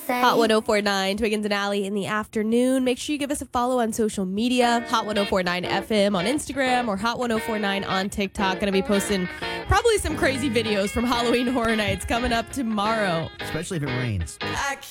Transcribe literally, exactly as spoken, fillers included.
say. Hot one oh four point nine, Twiggins and Alley in the afternoon. Make sure you give us a follow on social media. Hot one oh four point nine F M on Instagram or Hot one oh four point nine on TikTok. Going to be posting probably some crazy videos from Halloween Horror Nights coming up tomorrow. Especially if it rains.